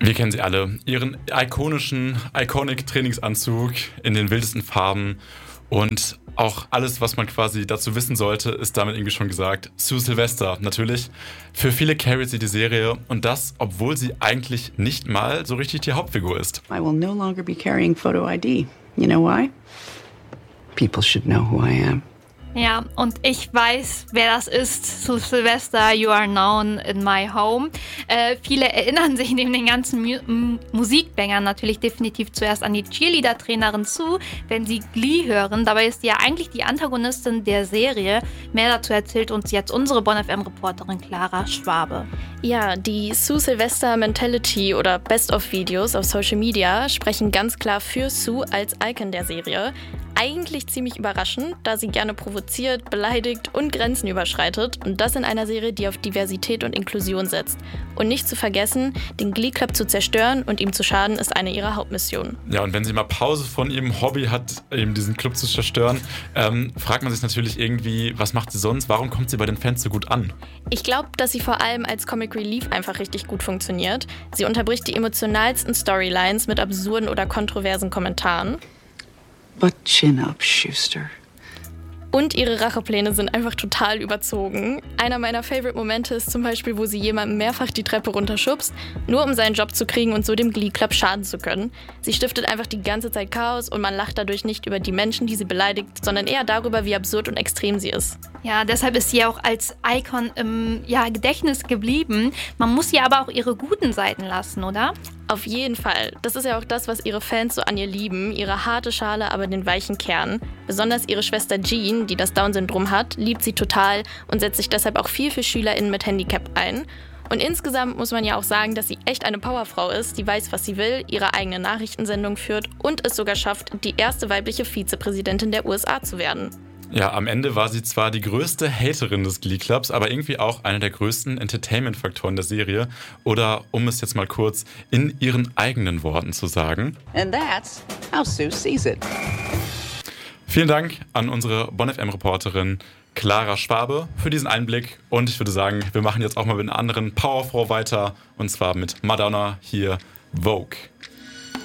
Wir kennen sie alle. Ihren iconic Trainingsanzug in den wildesten Farben und auch alles, was man quasi dazu wissen sollte, ist damit irgendwie schon gesagt. Sue Sylvester, natürlich. Für viele carried sie die Serie und das, obwohl sie eigentlich nicht mal so richtig die Hauptfigur ist. I will no longer be carrying photo ID. You know why? People should know who I am. Ja, und ich weiß, wer das ist. Sue Sylvester, You Are Known in My Home. Viele erinnern sich neben den ganzen Musikbängern natürlich definitiv zuerst an die Cheerleader-Trainerin Sue, wenn sie Glee hören. Dabei ist sie ja eigentlich die Antagonistin der Serie. Mehr dazu erzählt uns jetzt unsere Bonn FM-Reporterin Clara Schwabe. Ja, die Sue Sylvester Mentality oder Best-of-Videos auf Social Media sprechen ganz klar für Sue als Icon der Serie. Eigentlich ziemlich überraschend, da sie gerne provoziert, beleidigt und Grenzen überschreitet und das in einer Serie, die auf Diversität und Inklusion setzt. Und nicht zu vergessen, den Glee Club zu zerstören und ihm zu schaden, ist eine ihrer Hauptmissionen. Ja, und wenn sie mal Pause von ihrem Hobby hat, eben diesen Club zu zerstören, fragt man sich natürlich irgendwie, was macht sie sonst? Warum kommt sie bei den Fans so gut an? Ich glaube, dass sie vor allem als Comic Relief einfach richtig gut funktioniert. Sie unterbricht die emotionalsten Storylines mit absurden oder kontroversen Kommentaren. But chin up, Schuster. Und ihre Rachepläne sind einfach total überzogen. Einer meiner Favorite-Momente ist zum Beispiel, wo sie jemandem mehrfach die Treppe runterschubst, nur um seinen Job zu kriegen und so dem Glee Club schaden zu können. Sie stiftet einfach die ganze Zeit Chaos und man lacht dadurch nicht über die Menschen, die sie beleidigt, sondern eher darüber, wie absurd und extrem sie ist. Ja, deshalb ist sie auch als Icon im Gedächtnis geblieben. Man muss ihr aber auch ihre guten Seiten lassen, oder? Auf jeden Fall. Das ist ja auch das, was ihre Fans so an ihr lieben. Ihre harte Schale, aber den weichen Kern. Besonders ihre Schwester Jean, die das Down-Syndrom hat, liebt sie total und setzt sich deshalb auch viel für SchülerInnen mit Handicap ein. Und insgesamt muss man ja auch sagen, dass sie echt eine Powerfrau ist, die weiß, was sie will, ihre eigene Nachrichtensendung führt und es sogar schafft, die erste weibliche Vizepräsidentin der USA zu werden. Ja, am Ende war sie zwar die größte Haterin des Glee Clubs, aber irgendwie auch einer der größten Entertainment-Faktoren der Serie. Oder, um es jetzt mal kurz in ihren eigenen Worten zu sagen. And that's how Sue sees it. Vielen Dank an unsere Bonn FM-Reporterin Clara Schwabe für diesen Einblick. Und ich würde sagen, wir machen jetzt auch mal mit einer anderen Powerfrau weiter. Und zwar mit Madonna hier, Vogue.